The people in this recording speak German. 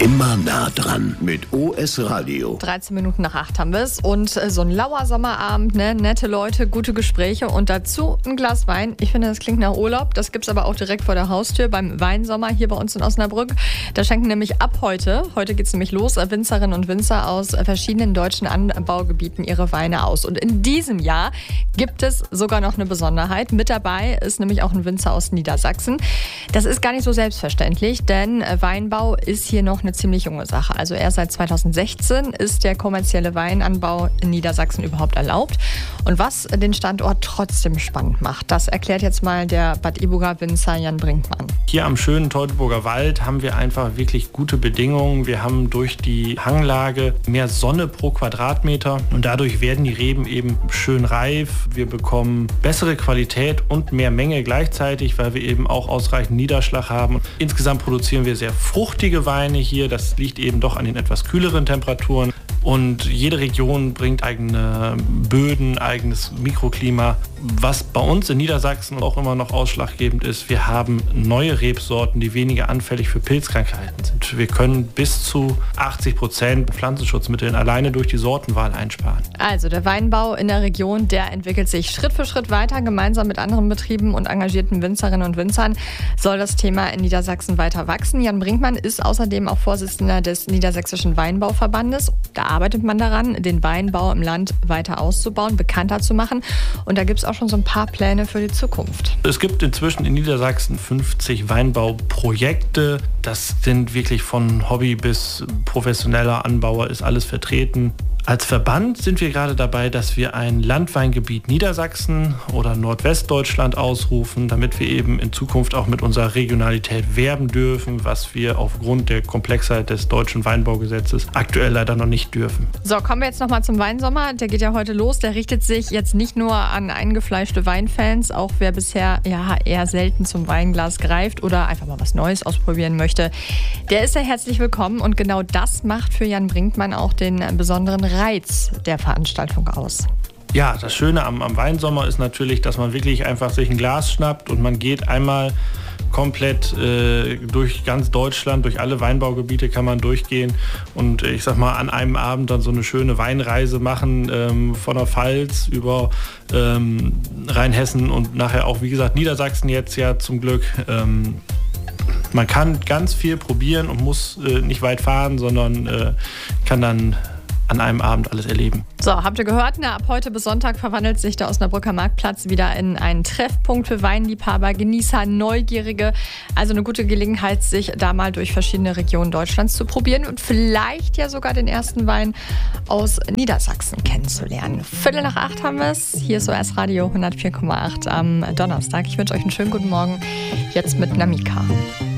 Immer nah dran mit OS Radio. 13 Minuten nach 8 haben wir es. Und so ein lauer Sommerabend, ne? Nette Leute, gute Gespräche und dazu ein Glas Wein. Ich finde, das klingt nach Urlaub. Das gibt es aber auch direkt vor der Haustür beim Weinsommer hier bei uns in Osnabrück. Da schenken nämlich ab heute geht es nämlich los, Winzerinnen und Winzer aus verschiedenen deutschen Anbaugebieten ihre Weine aus. Und in diesem Jahr gibt es sogar noch eine Besonderheit. Mit dabei ist nämlich auch ein Winzer aus Niedersachsen. Das ist gar nicht so selbstverständlich, denn Weinbau ist hier noch eine ziemlich junge Sache. Also erst seit 2016 ist der kommerzielle Weinanbau in Niedersachsen überhaupt erlaubt. Und was den Standort trotzdem spannend macht, das erklärt jetzt mal der Bad Iburger Winzer Jan Brinkmann. Hier am schönen Teutoburger Wald haben wir einfach wirklich gute Bedingungen. Wir haben durch die Hanglage mehr Sonne pro Quadratmeter und dadurch werden die Reben eben schön reif. Wir bekommen bessere Qualität und mehr Menge gleichzeitig, weil wir eben auch ausreichend Niederschlag haben. Insgesamt produzieren wir sehr fruchtige Weine hier. Das liegt eben doch an den etwas kühleren Temperaturen. Und jede Region bringt eigene Böden, eigenes Mikroklima. Was bei uns in Niedersachsen auch immer noch ausschlaggebend ist, wir haben neue Rebsorten, die weniger anfällig für Pilzkrankheiten sind. Wir können bis zu 80% Pflanzenschutzmittel alleine durch die Sortenwahl einsparen. Also der Weinbau in der Region, der entwickelt sich Schritt für Schritt weiter. Gemeinsam mit anderen Betrieben und engagierten Winzerinnen und Winzern soll das Thema in Niedersachsen weiter wachsen. Jan Brinkmann ist außerdem auch Vorsitzender des Niedersächsischen Weinbauverbandes. Da arbeitet man daran, den Weinbau im Land weiter auszubauen, bekannter zu machen. Und da gibt es auch schon so ein paar Pläne für die Zukunft. Es gibt inzwischen in Niedersachsen 50 Weinbauprojekte. Das sind wirklich von Hobby bis professioneller Anbauer ist alles vertreten. Als Verband sind wir gerade dabei, dass wir ein Landweingebiet Niedersachsen oder Nordwestdeutschland ausrufen, damit wir eben in Zukunft auch mit unserer Regionalität werben dürfen, was wir aufgrund der Komplexheit des deutschen Weinbaugesetzes aktuell leider noch nicht dürfen. So, kommen wir jetzt nochmal zum Weinsommer. Der geht ja heute los. Der richtet sich jetzt nicht nur an eingefleischte Weinfans, auch wer bisher eher selten zum Weinglas greift oder einfach mal was Neues ausprobieren möchte. Der ist ja herzlich willkommen und genau das macht für Jan Brinkmann auch den besonderen Reiz der Veranstaltung aus. Ja, das Schöne am Weinsommer ist natürlich, dass man wirklich einfach sich ein Glas schnappt und man geht einmal komplett durch ganz Deutschland, durch alle Weinbaugebiete kann man durchgehen und ich sag mal an einem Abend dann so eine schöne Weinreise machen von der Pfalz über Rheinhessen und nachher auch wie gesagt Niedersachsen jetzt ja zum Glück. Man kann ganz viel probieren und muss nicht weit fahren, sondern kann dann an einem Abend alles erleben. So, habt ihr gehört? Na, ab heute bis Sonntag verwandelt sich der Osnabrücker Marktplatz wieder in einen Treffpunkt für Weinliebhaber, Genießer, Neugierige. Also eine gute Gelegenheit, sich da mal durch verschiedene Regionen Deutschlands zu probieren und vielleicht ja sogar den ersten Wein aus Niedersachsen kennenzulernen. 7:45 haben wir es. Hier ist OS Radio 104,8 am Donnerstag. Ich wünsche euch einen schönen guten Morgen. Jetzt mit Namika.